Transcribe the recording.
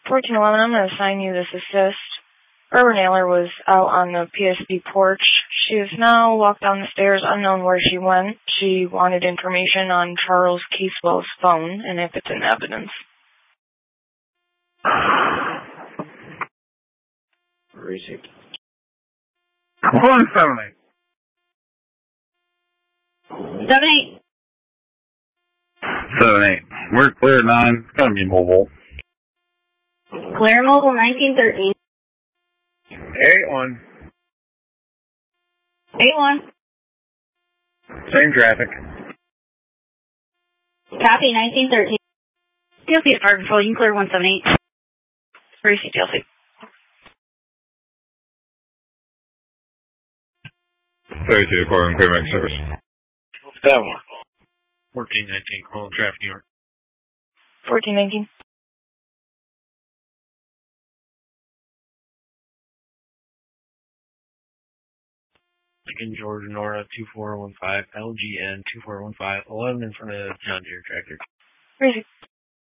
1411, I'm going to assign you this assist. Barbara Naylor was out on the PSB porch. She has now walked down the stairs, unknown where she went. She wanted information on Charles Casewell's phone, and if it's in evidence. Received. 178. 78. 78. We're clear 9. It's going to be mobile. Clear mobile 1913. 81. 81. Same traffic. Copy 1913. TLC at Fire Control, you can clear 178. Receive TLC. 32, calling clear back service. 1419, calling traffic, New York. 1419. Lincoln, Georgia, Nora, 2415, LGN 2415, 11 in front of John Deere tractor. Receive.